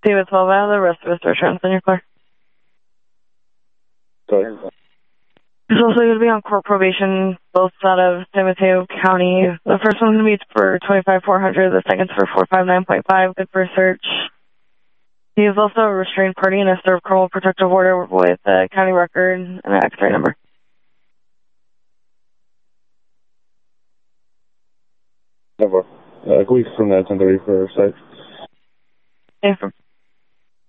David 12 out, the rest of us are trans in your car. Sorry. He's also going to be on court probation, both out of San Mateo County. The first one's going to be for 25,400, the second's for 459.5, good for a search. He is also a restrained party and has served criminal protective order with a county record and an X-ray number. Never. Can we confirm that 10:30 for site? Okay,